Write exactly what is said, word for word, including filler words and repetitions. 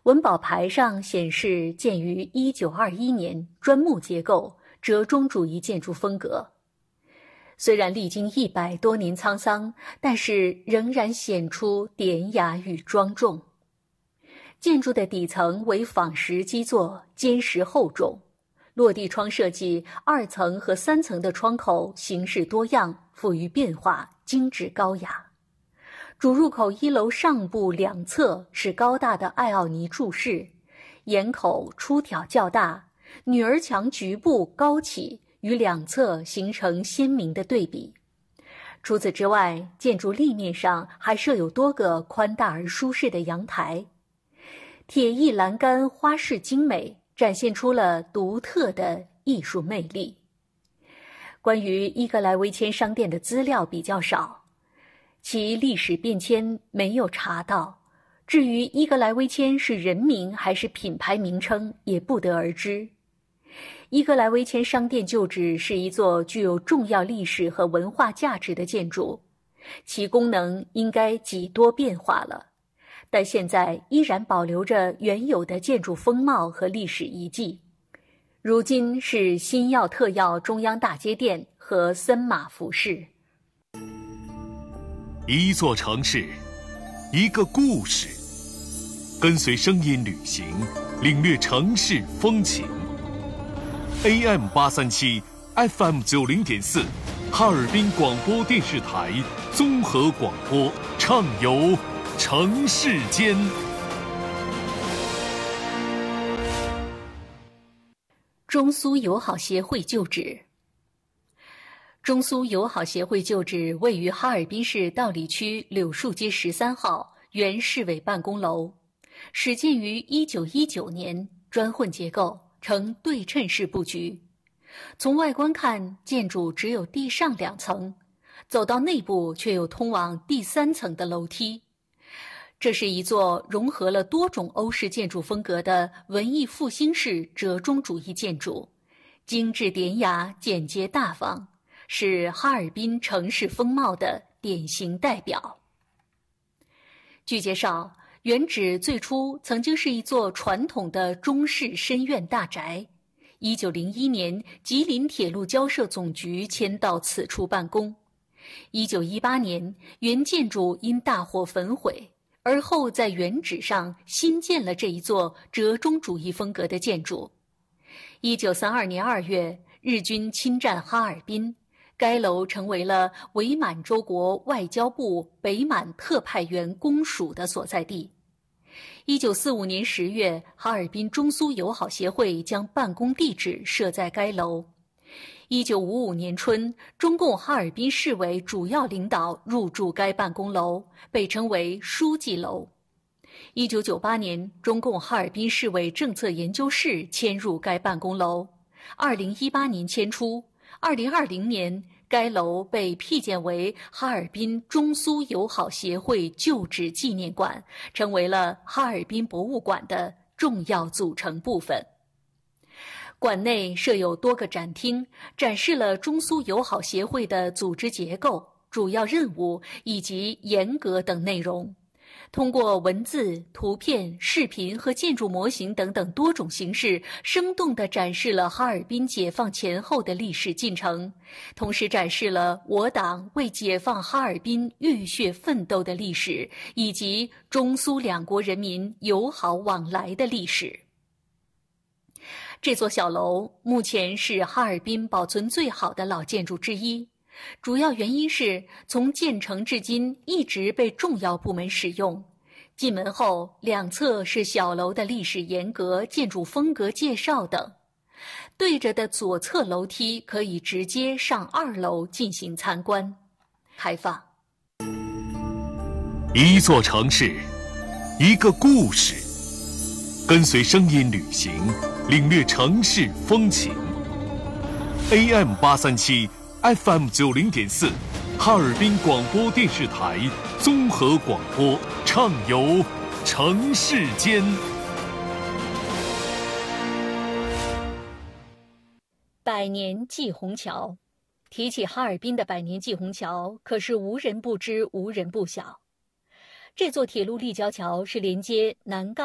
文保牌上显示建于一九二一年，砖木结构，折中主义建筑风格。虽然历经一百多年沧桑，但是仍然显出典雅与庄重。建筑的底层为仿石基座，坚实厚重。落地窗设计，二层和三层的窗口形式多样，富于变化，精致高雅。主入口一楼上部两侧是高大的艾奥尼柱式，檐口出挑较大，女儿墙局部高起，与两侧形成鲜明的对比。除此之外，建筑立面上还设有多个宽大而舒适的阳台。铁艺栏杆花饰精美，展现出了独特的艺术魅力。关于伊格莱维谦商店的资料比较少，其历史变迁没有查到，至于伊格莱维谦是人名还是品牌名称也不得而知。伊格莱维谦商店旧址是一座具有重要历史和文化价值的建筑，其功能应该几多变化了，但现在依然保留着原有的建筑风貌和历史遗迹。如今是新耀特耀中央大街店和森马服饰。 一座城市，一个故事，跟随声音旅行，领略城市风情。A M 八三七 F M 九零点四，哈尔滨广播电视台综合广播，畅游城市间。 中苏友好协会旧址。中苏友好协会旧址位于哈尔滨市道里区柳树街十三号原市委办公楼，始建于一九一九年，砖混结构，呈对称式布局。从外观看，建筑只有地上两层，走到内部却有通往第三层的楼梯。这是一座融合了多种欧式建筑风格的文艺复兴式折中主义建筑，精致典雅，简洁大方，是哈尔滨城市风貌的典型代表。据介绍，原址最初曾经是一座传统的中式深院大宅。一九零一年，吉林铁路交涉总局迁到此处办公。一九一八年，原建筑因大火焚毁，而后在原址上新建了这一座折中主义风格的建筑。一九三二年二月，日军侵占哈尔滨，该楼成为了伪满洲国外交部北满特派员公署的所在地。一九四五年十月，哈尔滨中苏友好协会将办公地址设在该楼。一九五五年春，中共哈尔滨市委主要领导入住该办公楼，被称为书记楼。一九九八年，中共哈尔滨市委政策研究室迁入该办公楼。二零一八年迁出。二零二零年，该楼被辟建为哈尔滨中苏友好协会旧址纪念馆，成为了哈尔滨博物馆的重要组成部分。馆内设有多个展厅，展示了中苏友好协会的组织结构、主要任务以及严格等内容。通过文字、图片、视频和建筑模型等等多种形式，生动地展示了哈尔滨解放前后的历史进程，同时展示了我党为解放哈尔滨浴血奋斗的历史，以及中苏两国人民友好往来的历史。这座小楼目前是哈尔滨保存最好的老建筑之一，主要原因是从建成至今一直被重要部门使用。进门后，两侧是小楼的历史沿革、建筑风格介绍等。对着的左侧楼梯可以直接上二楼进行参观。开放。 一座城市，一个故事，跟随声音旅行，领略城市风情。A M 八三七 F M 九零点四，哈尔滨广播电视台综合广播，畅游城市间。 百年系虹桥，提起哈尔滨的百年系虹桥，可是无人不知，无人不晓。这座铁路立交桥是连接南赣